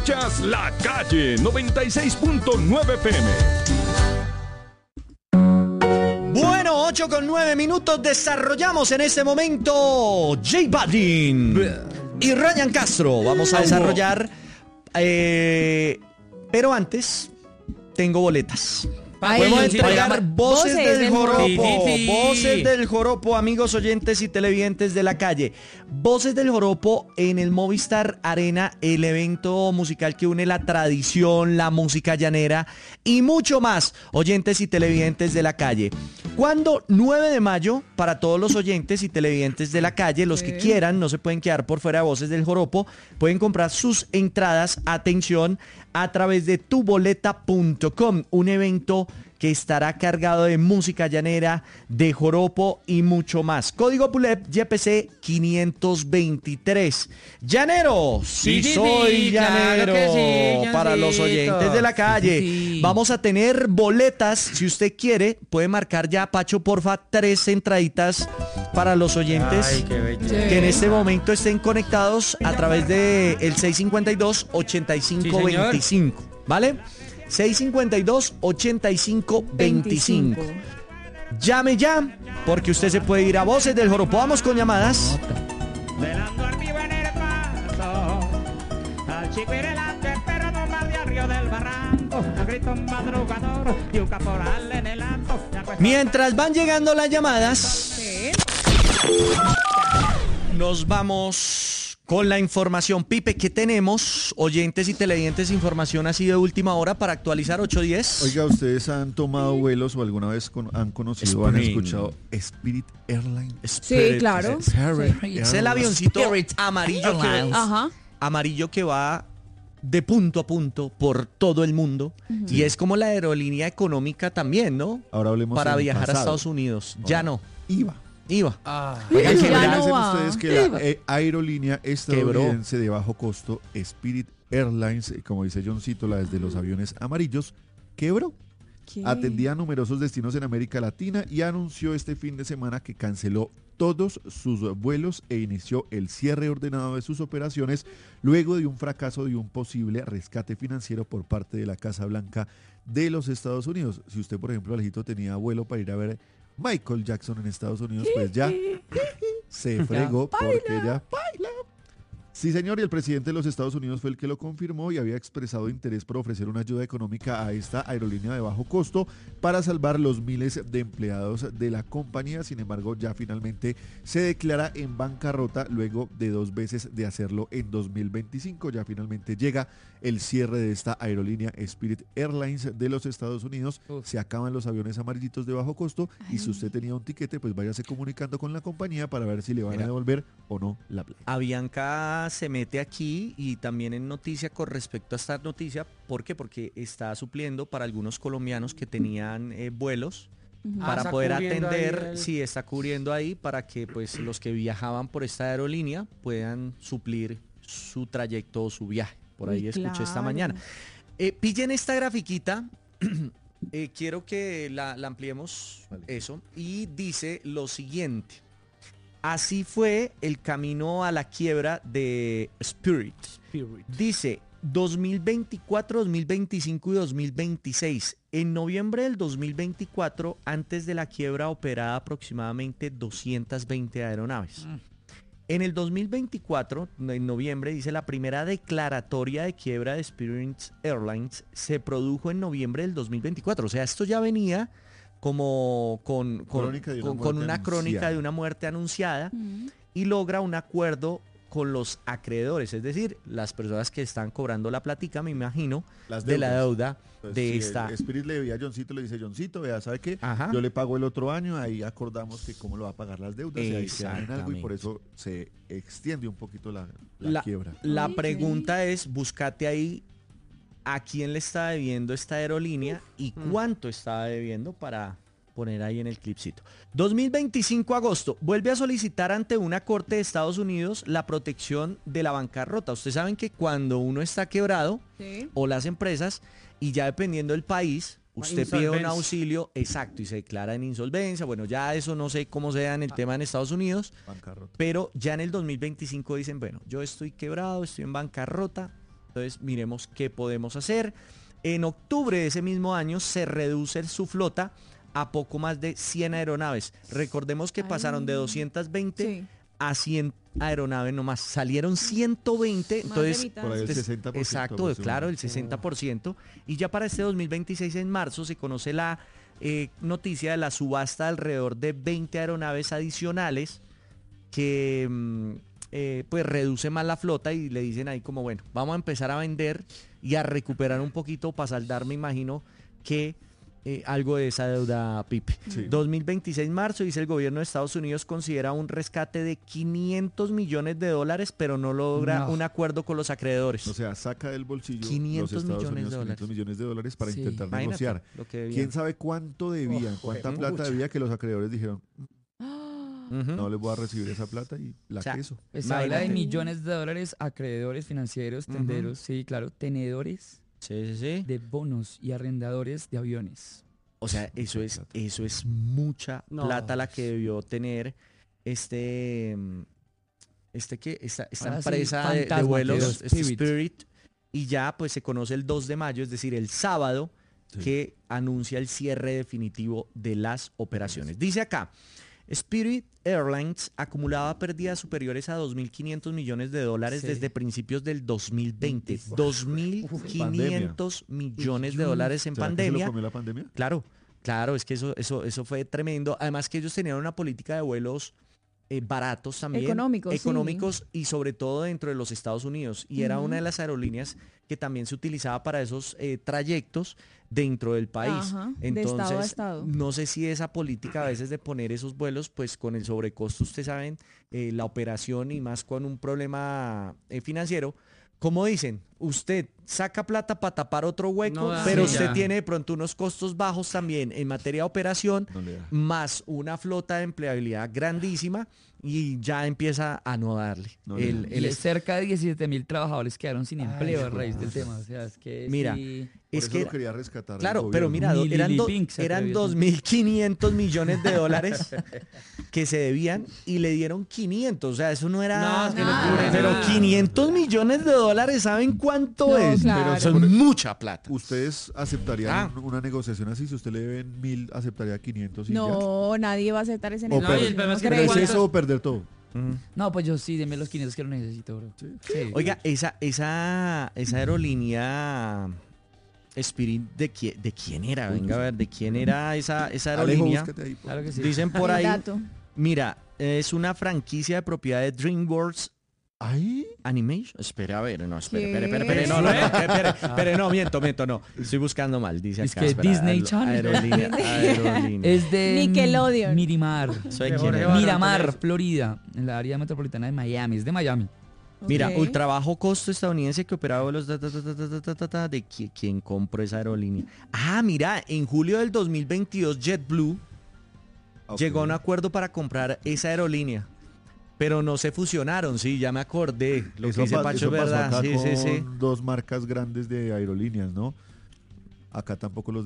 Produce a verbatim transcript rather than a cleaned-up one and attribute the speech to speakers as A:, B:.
A: Escuchas La Calle noventa y seis punto nueve F M.
B: Bueno, ocho con nueve minutos. Desarrollamos en este momento J Balvin y Ryan Castro. Vamos a desarrollar. Eh, pero antes, tengo boletas. Podemos entregar voces, voces del joropo, sí, sí, sí. Voces del joropo, amigos oyentes y televidentes de La Calle. Voces del joropo en el Movistar Arena, el evento musical que une la tradición, la música llanera y mucho más, oyentes y televidentes de La Calle. ¿Cuándo? nueve de mayo, para todos los oyentes y televidentes de La Calle, los que quieran, no se pueden quedar por fuera de Voces del Joropo, pueden comprar sus entradas, atención, a través de tu boleta punto com, un evento que estará cargado de música llanera, de joropo y mucho más. Código P U L E P Y P C quinientos veintitrés. Llanero, sí, sí soy sí, llanero, claro sí, para los oyentes de La Calle. Sí, sí. Vamos a tener boletas, si usted quiere, puede marcar ya, Pacho, porfa, tres entraditas para los oyentes. Ay, qué belleza. Que en este momento estén conectados a través de el seis cincuenta y dos, ochenta y cinco veinticinco, ¿vale? seis cincuenta y dos, ochenta y cinco veinticinco. Llame ya, porque usted se puede ir a Voces del Joropo. Vamos con llamadas.
C: Velando al vivo en el paso, al chico y delante, pero no más de arriba del barranco, a grito madrugador y un caporal en el acto.
B: Mientras van llegando las llamadas, nos vamos con la información. Pipe, ¿qué tenemos? Oyentes y televidentes, información así de última hora para actualizar ocho diez.
D: Oiga, ¿ustedes han tomado vuelos o alguna vez con, han conocido o han escuchado Spirit Airlines?
E: Sí, claro.
B: Spirit sí. Es el avioncito Spirit amarillo que, Ajá. amarillo que va de punto a punto por todo el mundo. Uh-huh. Y es como la aerolínea económica también, ¿no?
D: Ahora hablemos
B: para viajar
D: pasado.
B: a Estados Unidos.
D: Ahora,
B: ya no.
D: IVA.
B: IVA.
E: Ah,
D: Oigan, ¿qué
E: ya
D: no
E: no
D: ustedes que la eh, aerolínea estadounidense de bajo costo Spirit Airlines, como dice Johncito, la desde los aviones amarillos, quebró? ¿Qué? Atendía a numerosos destinos en América Latina y anunció este fin de semana que canceló todos sus vuelos e inició el cierre ordenado de sus operaciones luego de un fracaso de un posible rescate financiero por parte de la Casa Blanca de los Estados Unidos. Si usted, por ejemplo, Alejito, tenía vuelo para ir a ver Michael Jackson en Estados Unidos, pues ya se fregó porque ya baila. Sí, señor, y el presidente de los Estados Unidos fue el que lo confirmó y había expresado interés por ofrecer una ayuda económica a esta aerolínea de bajo costo para salvar los miles de empleados de la compañía. Sin embargo, ya finalmente se declara en bancarrota luego de dos veces de hacerlo en dos mil veinticinco. Ya finalmente llega el cierre de esta aerolínea Spirit Airlines de los Estados Unidos. Uf. Se acaban los aviones amarillitos de bajo costo. Ay. Y si usted tenía un tiquete, pues váyase comunicando con la compañía para ver si le van Mira. a devolver o no la plata.
B: Avianca se mete aquí y también en noticia con respecto a esta noticia. ¿Por qué? Porque está supliendo para algunos colombianos que tenían eh, vuelos uh-huh. para ah, poder atender, el... sí, está cubriendo ahí para que pues los que viajaban por esta aerolínea puedan suplir su trayecto o su viaje. Por ahí Uy, escuché claro. esta mañana. Eh, pillen esta grafiquita. eh, quiero que la, la ampliemos, vale. Eso. Y dice lo siguiente. Así fue el camino a la quiebra de Spirit. Spirit. Dice dos mil veinticuatro, dos mil veinticinco y dos mil veintiséis. En noviembre del dos mil veinticuatro, antes de la quiebra, operaba aproximadamente doscientas veinte aeronaves. Mm. En el dos mil veinticuatro, en noviembre, dice la primera declaratoria de quiebra de Spirit Airlines se produjo en noviembre del dos mil veinticuatro. O sea, esto ya venía como con, con, una, con, con una crónica de una muerte anunciada uh-huh. y logra un acuerdo con los acreedores, es decir, las personas que están cobrando la platica, me imagino, de la deuda
D: pues
B: de
D: si
B: esta.
D: El Spirit le veía a Johncito, le dice, Johncito, vea, ¿sabe qué? Ajá. Yo le pago el otro año, ahí acordamos que cómo lo va a pagar las deudas y ahí quedan en algo y por eso se extiende un poquito la, la, la quiebra.
B: La Ay, pregunta sí. es, búscate ahí a quién le está debiendo esta aerolínea Uf. y cuánto está debiendo para poner ahí en el clipcito. dos mil veinticinco agosto, vuelve a solicitar ante una corte de Estados Unidos la protección de la bancarrota. Ustedes saben que cuando uno está quebrado, ¿sí? o las empresas, y ya dependiendo del país, usted pide un auxilio, exacto, y se declara en insolvencia. Bueno, ya eso no sé cómo sea en el ah. tema en Estados Unidos, bancarrota. Pero ya en el dos mil veinticinco dicen, bueno, yo estoy quebrado, estoy en bancarrota, Entonces miremos qué podemos hacer. En octubre de ese mismo año se reduce su flota a poco más de cien aeronaves. Recordemos que
E: Ay.
B: pasaron de doscientas veinte
E: Sí.
B: a cien aeronaves nomás. Salieron ciento veinte,
E: Más de
B: entonces
E: mitad.
D: Por ahí el
B: entonces,
D: sesenta por ciento.
B: exacto,
D: aproximadamente.
B: claro, el sesenta por ciento. Y ya para este dos mil veintiséis, en marzo, se conoce la eh, noticia de la subasta de alrededor de veinte aeronaves adicionales que mm, eh, pues reduce más la flota y le dicen ahí como, bueno, vamos a empezar a vender y a recuperar un poquito para saldar, me imagino, que eh, algo de esa deuda, Pipe.
D: Sí.
B: dos mil veintiséis, marzo, dice el gobierno de Estados Unidos considera un rescate de quinientos millones de dólares, pero no logra
F: No.
B: un acuerdo con los acreedores.
D: O sea, saca del bolsillo
B: quinientos
D: los Estados
B: millones de
D: Unidos
B: dólares.
D: quinientos millones de dólares para
F: Sí.
D: intentar
B: Imagínate
D: negociar.
B: lo que debían.
D: ¿Quién sabe cuánto debían?
F: Oh,
D: ¿Cuánta
F: joder,
D: plata
F: mucha.
D: debía que los acreedores dijeron,
B: Ujú.
D: no les voy a recibir esa plata y la
B: O sea,
D: queso?
F: Pues se habla de
B: Imagínate.
F: millones de dólares, acreedores financieros,
B: Ujú.
F: tenderos, sí, claro, tenedores
B: Sí, sí, sí.
F: de bonos y arrendadores de aviones.
B: O sea, eso es, eso es mucha
F: No.
B: plata la que debió tener este, mm, este que, esta, esta
F: Ahora sí,
B: empresa de- de,
F: fantasma,
B: vuelos,
F: que
B: este
F: Spirit.
B: Spirit, y ya pues se conoce el dos de mayo, es decir, el sábado,
D: Sí.
B: que anuncia el cierre definitivo de las operaciones. Dice acá, Spirit Airlines acumulaba pérdidas superiores a dos mil quinientos millones de dólares
F: Sí.
B: desde principios del dos mil veinte. dos mil quinientos millones de dólares en
D: ¿Será que se
B: pandemia.
D: lo comió la pandemia?
B: Claro, claro, es que eso, eso, eso fue tremendo. Además que ellos tenían una política de vuelos eh, baratos también.
E: Económicos, sí.
B: Económicos y sobre todo dentro de los Estados Unidos. Y era
E: Ujú.
B: una de las aerolíneas que también se utilizaba para esos eh, trayectos dentro del país.
E: Ajá, de
B: Entonces,
E: estado a estado.
B: no sé si esa política a veces de poner esos vuelos, pues con el sobrecosto, ustedes saben, eh, la operación y más con un problema eh, financiero. Como dicen, usted saca plata para tapar otro hueco,
G: No da.
B: pero
G: Sí,
B: usted
G: ya.
B: tiene de pronto unos costos bajos también en materia de operación,
D: No le da.
B: más una flota de empleabilidad grandísima y ya empieza a no darle.
D: No le
B: el,
D: da.
B: el
F: Y
B: es-
F: cerca de diecisiete mil trabajadores quedaron sin empleo a
D: hijo de
F: raíz del
D: puta.
F: tema. O sea, es que
B: Mira,
F: sí.
D: Por
B: es
D: eso
B: que
D: lo quería rescatar. el
B: claro, pero
D: gobierno.
B: mira, do-
F: Ni
B: eran,
F: Lili
B: do-
F: Pink se
B: eran
F: atrevió a
B: dos mil quinientos millones de dólares que se debían y le dieron quinientos. O sea, eso no era...
G: No, es que no
E: Nada.
G: cubre
B: Pero
G: nada.
B: quinientos millones de dólares, ¿saben cuánto
E: No,
B: es?
E: claro.
B: Pero son mucha plata.
D: ¿Ustedes aceptarían
B: Ah.
D: un- una negociación así? Si usted le deben mil, aceptaría quinientos y ya.
E: No, nadie va a aceptar ese
D: O
E: negocio.
D: perder-
G: y el problema es que
D: Pero es
G: ¿cuántos-
D: eso o perder todo.
B: Ujú.
F: No, pues yo sí, deme los quinientos que lo necesito, bro.
D: Sí.
F: Sí.
B: Oiga, esa, esa, esa aerolínea Spirit, ¿de quién, ¿de quién era? Venga a ver, ¿de quién era esa, esa
D: Alejo,
B: aerolínea?
D: búscate ahí. por-
F: Claro que sí.
B: Dicen por
E: El
B: ahí,
E: dato.
B: mira, es una franquicia de propiedad de DreamWorks
D: ¿Ahí?
B: Animation. Espera, a ver, no, espere,
E: ¿Qué?
B: espere, espere, espere, no, no, no, espere, espere, no, miento, miento, no. Estoy buscando mal, dice
F: Es
B: acá.
F: que
B: espera,
F: Disney
B: aer-
F: Channel.
B: Aerolínea, aerolínea.
F: Es de
E: Nickelodeon.
F: Miramar.
B: Soy
G: De
B: quién
G: Jorge
B: es.
G: Barón,
F: Miramar,
G: Teresa.
F: Florida, en la área metropolitana de Miami. Es de Miami.
B: Mira,
E: Ok.
B: ultra bajo costo estadounidense que operaba vuelos ta, ta, ta, ta, ta, ta, ta, ta, de qui- quién compró esa aerolínea. Ah, mira, en julio del dos mil veintidós JetBlue
D: Ok.
B: llegó a un acuerdo para comprar esa aerolínea. Pero no se fusionaron, sí, ya me acordé. Lo
D: Eso
B: que dice
D: pa-
B: Pacho
D: eso
B: es
D: pasó
B: verdad.
D: acá
B: Sí, sí, sí.
D: con dos marcas grandes de aerolíneas, ¿no? Acá tampoco los